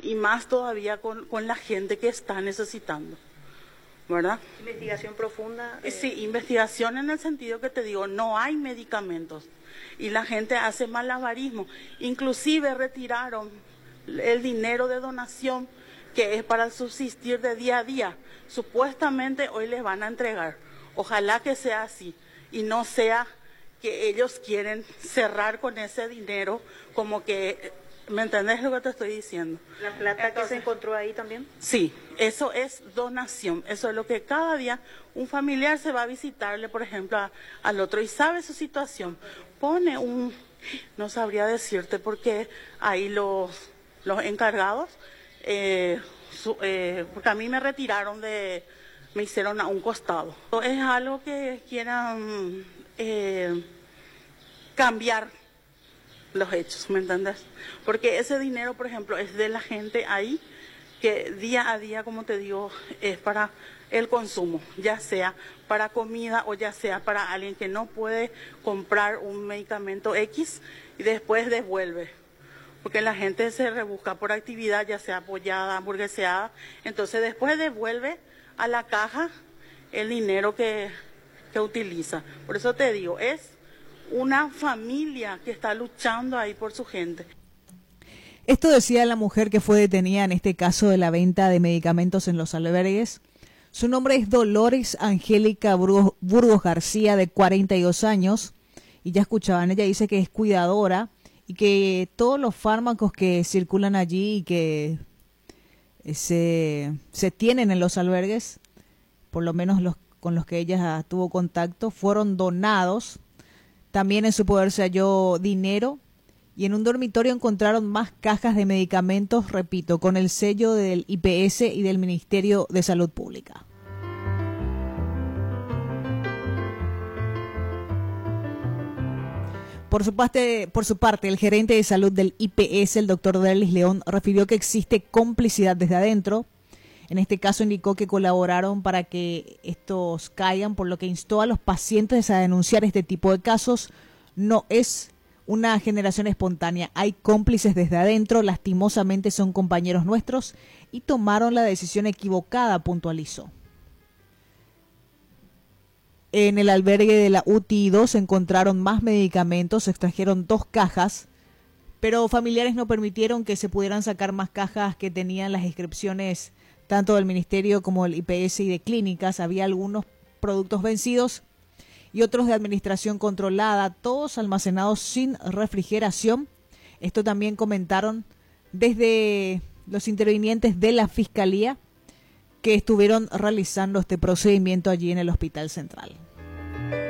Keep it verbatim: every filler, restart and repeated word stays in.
y más todavía con, con la gente que está necesitando, ¿verdad? Investigación profunda. Eh... Sí, investigación en el sentido que te digo, no hay medicamentos y la gente hace malabarismo. Inclusive retiraron el dinero de donación que es para subsistir de día a día. Supuestamente hoy les van a entregar. Ojalá que sea así y no sea que ellos quieren cerrar con ese dinero, como que, ¿me entendés lo que te estoy diciendo? ¿La plata Entonces, que se encontró ahí también? Sí, eso es donación, eso es lo que cada día un familiar se va a visitarle, por ejemplo, a, al otro y sabe su situación. Pone un, no sabría decirte porque ahí los, los encargados, eh, su, eh, porque a mí me retiraron de, me hicieron a un costado. Es algo que quieran eh, cambiar los hechos, ¿me entiendes? Porque ese dinero, por ejemplo, es de la gente ahí que día a día, como te digo, es para el consumo, ya sea para comida o ya sea para alguien que no puede comprar un medicamento X y después devuelve. Porque la gente se rebusca por actividad, ya sea apoyada, hamburgueseada, entonces después devuelve a la caja el dinero que, que utiliza. Por eso te digo, es una familia que está luchando ahí por su gente. Esto decía la mujer que fue detenida en este caso de la venta de medicamentos en los albergues. Su nombre es Dolores Angélica Burgos, Burgos García, de cuarenta y dos años. Y ya escuchaban, ella dice que es cuidadora y que todos los fármacos que circulan allí y que se, se tienen en los albergues, por lo menos los con los que ella tuvo contacto, fueron donados. También en su poder se halló dinero y en un dormitorio encontraron más cajas de medicamentos, repito, con el sello del I P S y del Ministerio de Salud Pública. Por su parte, por su parte, el gerente de salud del I P S, el doctor Derlis León, refirió que existe complicidad desde adentro. En este caso indicó que colaboraron para que estos caigan, por lo que instó a los pacientes a denunciar este tipo de casos. No es una generación espontánea, hay cómplices desde adentro, lastimosamente son compañeros nuestros y tomaron la decisión equivocada, puntualizó. En el albergue de la U T I dos se encontraron más medicamentos, se extrajeron dos cajas, pero familiares no permitieron que se pudieran sacar más cajas que tenían las inscripciones tanto del Ministerio como del I P S y de clínicas. Había algunos productos vencidos y otros de administración controlada, todos almacenados sin refrigeración. Esto también comentaron desde los intervinientes de la Fiscalía que estuvieron realizando este procedimiento allí en el Hospital Central.